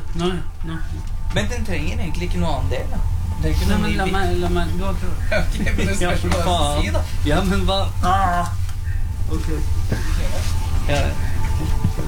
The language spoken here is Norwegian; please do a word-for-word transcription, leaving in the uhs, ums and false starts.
Nå, nå. Men den trenger egentlig ikke noe annen del, da. Det er ikke Nei, noe men ny la bit. meg, la meg, du har prøvd. Ok, men det spørs hva jeg skal si, da. Ja, men hva? Ah. Ok. Ja,